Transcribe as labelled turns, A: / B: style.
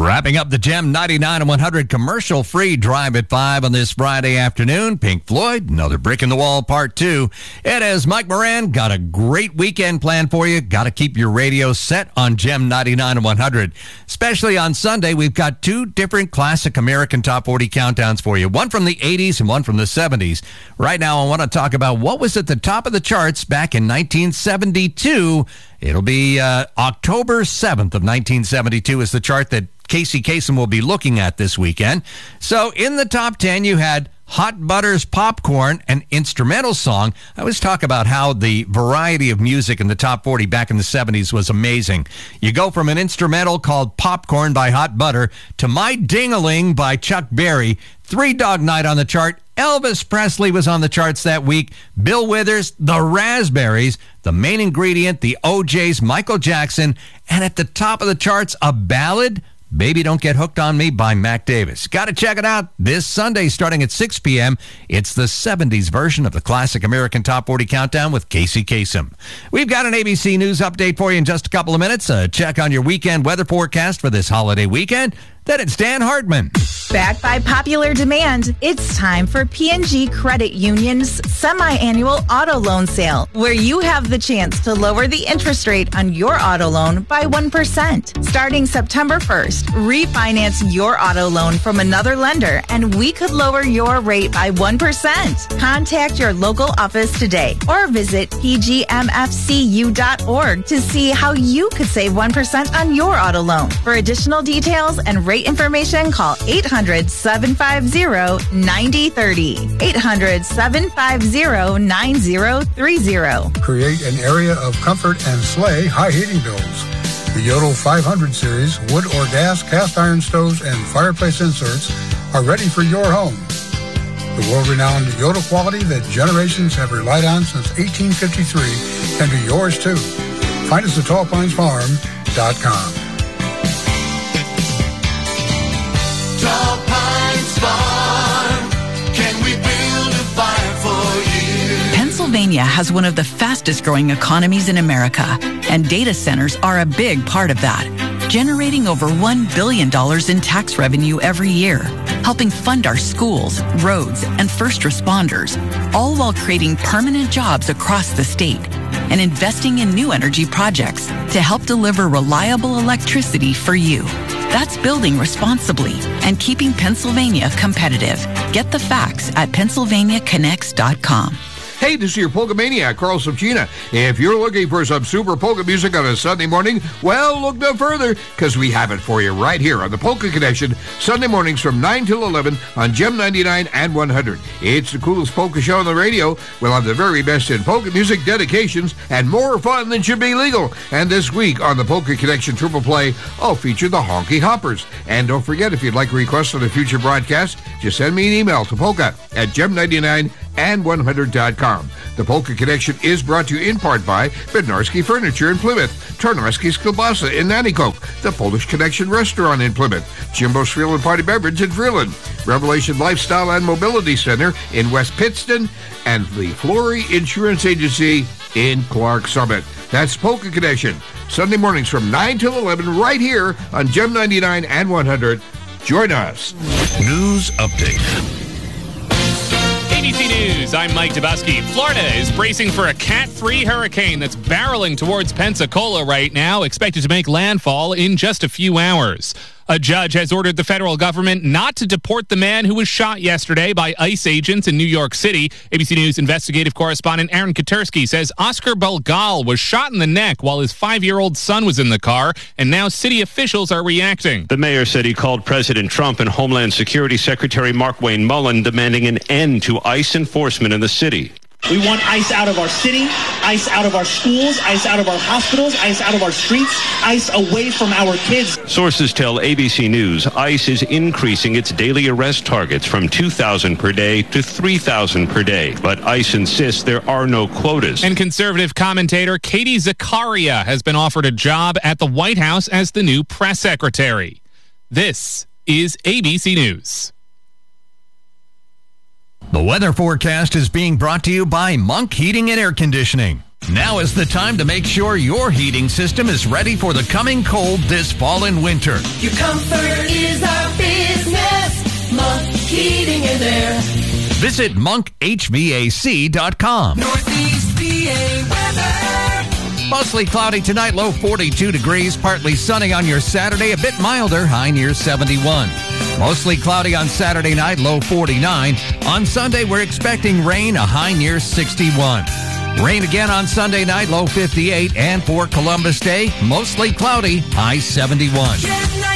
A: Wrapping up the Gem 99 and 100 commercial-free Drive at 5 on this Friday afternoon. Pink Floyd, Another Brick in the Wall, Part 2. It is Mike Moran. Got a great weekend planned for you. Got to keep your radio set on Gem 99 and 100. Especially on Sunday, we've got two different classic American Top 40 countdowns for you. One from the 80s and one from the 70s. Right now, I want to talk about what was at the top of the charts back in 1972. It'll be October 7th of 1972 is the chart that Casey Kasem will be looking at this weekend. So in the top 10, you had Hot Butter's Popcorn, an instrumental song. I always talk about how the variety of music in the top 40 back in the 70s was amazing. You go from an instrumental called Popcorn by Hot Butter to My Ding-a-Ling by Chuck Berry. Three Dog Night on the chart. Elvis Presley was on the charts that week. Bill Withers, The Raspberries, The Main Ingredient, The OJs, Michael Jackson, and at the top of the charts, a ballad, Baby Don't Get Hooked on Me by Mac Davis. Got to check it out this Sunday starting at 6 p.m. It's the 70s version of the classic American Top 40 Countdown with Casey Kasem. We've got an ABC News update for you in just a couple of minutes. Check on your weekend weather forecast for this holiday weekend. Then it's Dan Hartman.
B: Backed by popular demand, it's time for P&G Credit Union's semi-annual auto loan sale, where you have the chance to lower the interest rate on your auto loan by 1%. Starting September 1st, refinance your auto loan from another lender, and we could lower your rate by 1%. Contact your local office today or visit pgmfcu.org to see how you could save 1% on your auto loan. For additional details and rate information, call 800-750-9030. 800-750-9030.
C: Create an area of comfort and slay high heating bills. The Yodel 500 series wood or gas cast iron stoves and fireplace inserts are ready for your home. The world-renowned Yodel quality that generations have relied on since 1853 can be yours too. Find us at tallpinesfarm.com.
D: Tall Pines Farm, can we build a fire for you?
E: Pennsylvania has one of the fastest growing economies in America, and data centers are a big part of that, generating over $1 billion in tax revenue every year, helping fund our schools, roads, and first responders, all while creating permanent jobs across the state and investing in new energy projects to help deliver reliable electricity for you. That's building responsibly and keeping Pennsylvania competitive. Get the facts at PennsylvaniaConnects.com.
F: Hey, this is your Polka Maniac, Carl Subchina. If you're looking for some super polka music on a Sunday morning, well, look no further, because we have it for you right here on the Polka Connection, Sunday mornings from 9 till 11 on Gem 99 and 100. It's the coolest polka show on the radio. We'll have the very best in polka music, dedications, and more fun than should be legal. And this week on the Polka Connection Triple Play, I'll feature the Honky Hoppers. And don't forget, if you'd like a request on a future broadcast, just send me an email to polka@gem99and100.com. The Polka Connection is brought to you in part by Bednarski Furniture in Plymouth, Tarnowski's Kielbasa in Nanticoke, the Polish Connection Restaurant in Plymouth, Jimbo's Freeland Party Beverage in Freeland, Revelation Lifestyle and Mobility Center in West Pittston, and the Flory Insurance Agency in Clark Summit. That's Polka Connection, Sunday mornings from 9 till 11 right here on Gem 99 and 100. Join us.
A: News update.
G: ABC News, I'm Mike Dubowski. Florida is bracing for a cat-free hurricane that's barreling towards Pensacola right now, expected to make landfall in just a few hours. A judge has ordered the federal government not to deport the man who was shot yesterday by ICE agents in New York City. ABC News investigative correspondent Aaron Katersky says Oscar Belgal was shot in the neck while his 5-year-old son was in the car, and now city officials are reacting.
H: The mayor said he called President Trump and Homeland Security Secretary Markwayne Mullin demanding an end to ICE enforcement in the city.
I: We want ICE out of our city, ICE out of our schools, ICE out of our hospitals, ICE out of our streets, ICE away from our kids.
H: Sources tell ABC News ICE is increasing its daily arrest targets from 2,000 per day to 3,000 per day. But ICE insists there are no quotas.
G: And conservative commentator Katie Zakaria has been offered a job at the White House as the new press secretary. This is ABC News.
A: The weather forecast is being brought to you by Monk Heating and Air Conditioning. Now is the time to make sure your heating system is ready for the coming cold this fall and winter.
D: Your comfort is our business. Monk Heating and Air.
A: Visit monkhvac.com.
D: Northeast PA weather.
A: Mostly cloudy tonight, low 42 degrees. Partly sunny on your Saturday, a bit milder, high near 71. Mostly cloudy on Saturday night, low 49. On Sunday, we're expecting rain, a high near 61. Rain again on Sunday night, low 58. And for Columbus Day, mostly cloudy, high 71.